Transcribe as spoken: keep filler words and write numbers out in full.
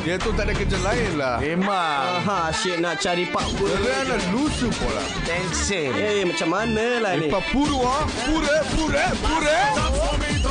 Dia tu tak ada kerja lain lah. Memang. Ha, asyik nak cari Pak Pura. Kerana lusu pola. Tension. Eh, macam mana lah ni? Pak Pura, pura, pura, pura.